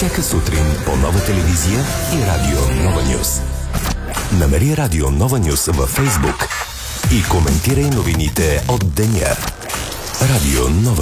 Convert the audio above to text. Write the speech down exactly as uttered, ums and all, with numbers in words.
Всяка сутрин по Нова телевизия и Радио Нова Нюс. Намери Радио Нова Нюс във Фейсбук и коментирай новините от деня. Радио Нова